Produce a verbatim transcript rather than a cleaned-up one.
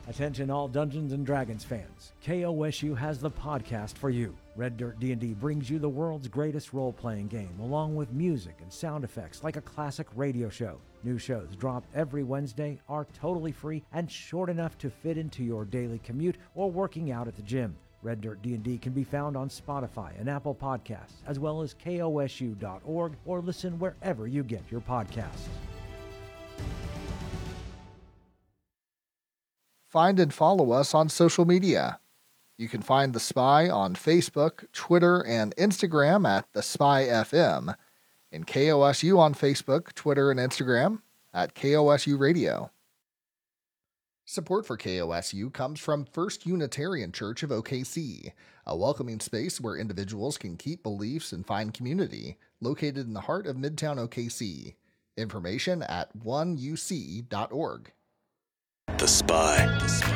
Attention all Dungeons and Dragons fans. K O S U has the podcast for you. Red Dirt D and D brings you the world's greatest role-playing game, along with music and sound effects like a classic radio show. New shows drop every Wednesday, are totally free, and short enough to fit into your daily commute or working out at the gym. Red Dirt D and D can be found on Spotify and Apple Podcasts, as well as K O S U dot org, or listen wherever you get your podcasts. Find and follow us on social media. You can find The Spy on Facebook, Twitter, and Instagram at The Spy F M, and K O S U on Facebook, Twitter, and Instagram at K O S U Radio. Support for K O S U comes from First Unitarian Church of O K C, a welcoming space where individuals can keep beliefs and find community, located in the heart of Midtown O K C. Information at one U C dot org. The Spy. The Spy.